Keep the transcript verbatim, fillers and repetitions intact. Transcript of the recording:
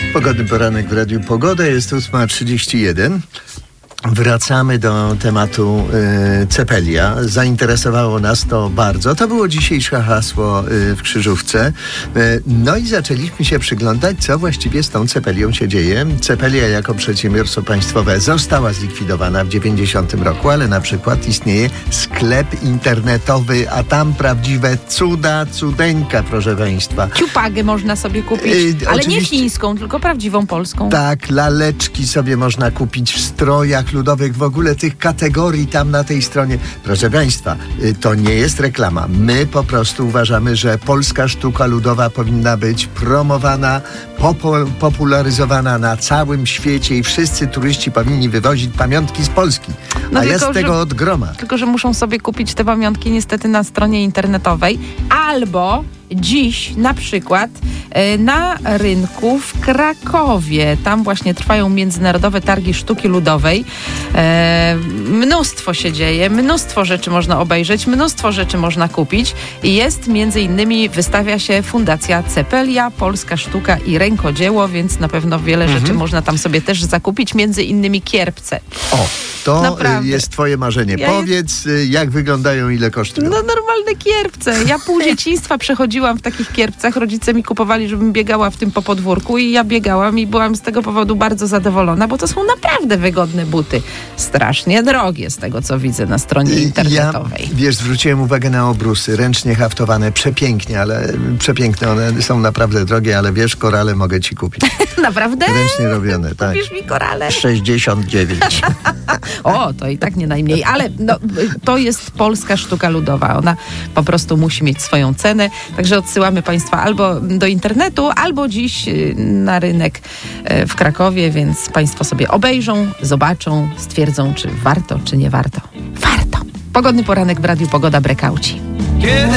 Pogodny poranek w Radiu Pogoda, jest ósma trzydzieści jeden. Wracamy do tematu y, Cepelia. Zainteresowało nas to bardzo. To było dzisiejsze hasło y, w Krzyżówce. Y, no i zaczęliśmy się przyglądać, co właściwie z tą Cepelią się dzieje. Cepelia jako przedsiębiorstwo państwowe została zlikwidowana w dziewięćdziesiątym roku, ale na przykład istnieje sklep internetowy, a tam prawdziwe cuda, cudeńka, proszę państwa. Ciupagę można sobie kupić, y, ale nie chińską, tylko prawdziwą polską. Tak, laleczki sobie można kupić w strojach ludowych, w ogóle tych kategorii tam na tej stronie. Proszę państwa, to nie jest reklama. My po prostu uważamy, że polska sztuka ludowa powinna być promowana, popo- popularyzowana na całym świecie i wszyscy turyści powinni wywozić pamiątki z Polski. No A tylko, jest tego że, od groma. Tylko, że muszą sobie kupić te pamiątki niestety na stronie internetowej albo dziś na przykład na rynku w Krakowie. Tam właśnie trwają międzynarodowe targi sztuki ludowej. E, mnóstwo się dzieje, mnóstwo rzeczy można obejrzeć, mnóstwo rzeczy można kupić. I jest między innymi, wystawia się Fundacja Cepelia, Polska Sztuka i Rękodzieło, więc na pewno wiele mhm. rzeczy można tam sobie też zakupić, między innymi kierpce. O, to Naprawdę. jest twoje marzenie. Ja Powiedz, jest... jak wyglądają, ile kosztują? No normalne kierpce. Ja pół dzieciństwa przechodziłam w takich kierpcach. Rodzice mi kupowali, żebym biegała w tym po podwórku i ja biegałam i byłam z tego powodu bardzo zadowolona, bo to są naprawdę wygodne buty. Strasznie drogie z tego, co widzę na stronie internetowej. Ja, wiesz, zwróciłem uwagę na obrusy, ręcznie haftowane, przepięknie, ale przepiękne. One są naprawdę drogie, ale wiesz, korale mogę ci kupić. Naprawdę? Ręcznie robione, tak. Kupisz mi korale? sześćdziesiąt dziewięć. O, to i tak nie najmniej, ale no, to jest polska sztuka ludowa. Ona po prostu musi mieć swoją cenę, także odsyłamy Państwa albo do internetu, albo dziś na rynek w Krakowie, więc Państwo sobie obejrzą, zobaczą, stwierdzą, czy warto, czy nie warto. Warto! Pogodny poranek w Radiu Pogoda, Brekauci. Kiedy